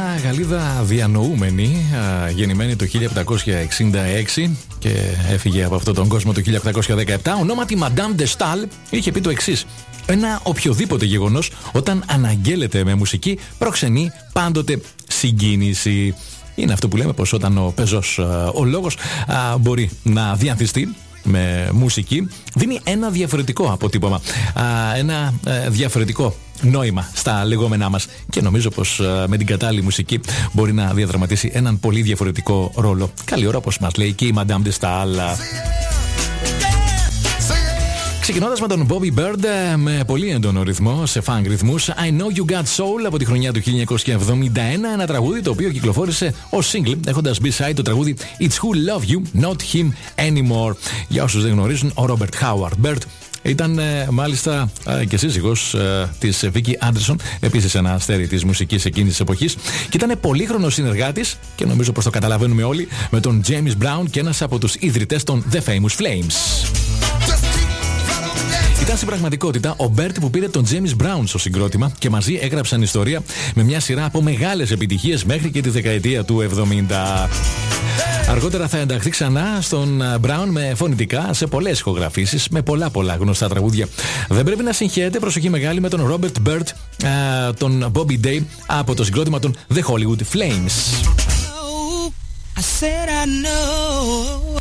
Γαλλίδα διανοούμενη, γεννημένη το 1766 και έφυγε από αυτόν τον κόσμο το 1817, ονόματι Madame de Staël, είχε πει το εξής: ένα οποιοδήποτε γεγονός όταν αναγγέλλεται με μουσική προξενεί πάντοτε συγκίνηση. Είναι αυτό που λέμε πως όταν ο πεζός, ο λόγος μπορεί να διανθιστεί με μουσική, δίνει ένα διαφορετικό αποτύπωμα, ένα διαφορετικό νόημα στα λεγόμενά μας, και νομίζω πως με την κατάλληλη μουσική μπορεί να διαδραματίσει έναν πολύ διαφορετικό ρόλο. Καλή ώρα, όπως μας λέει και η Madame de Staël. Ξεκινώντας με τον Bobby Bird με πολύ έντονο ρυθμό, σε funk ρυθμούς, I Know You Got Soul από τη χρονιά του 1971, ένα τραγούδι το οποίο κυκλοφόρησε ως single, έχοντας B-side το τραγούδι It's Who Love You, Not Him Anymore. Για όσους δεν γνωρίζουν, ο Robert Howard Bird ήταν μάλιστα και σύζυγος της Vicky Anderson, επίσης ένα αστέρι της μουσικής εκείνης της εποχής, και ήταν πολύχρονος συνεργάτης, και νομίζω πως το καταλαβαίνουμε όλοι, με τον James Brown, και ένας από τους ιδρυτές των The Famous Flames. Ήταν στην πραγματικότητα ο Μπέρτ που πήρε τον James Brown στο συγκρότημα και μαζί έγραψαν ιστορία με μια σειρά από μεγάλες επιτυχίες μέχρι και τη δεκαετία του 70. Αργότερα θα ενταχθεί ξανά στον Brown με φωνητικά σε πολλές ηχογραφήσεις, με πολλά γνωστά τραγούδια. Δεν πρέπει να συγχαίρεται, προσοχή μεγάλη, με τον Robert Burt, τον Bobby Day από το συγκρότημα των The Hollywood Flames. I said I know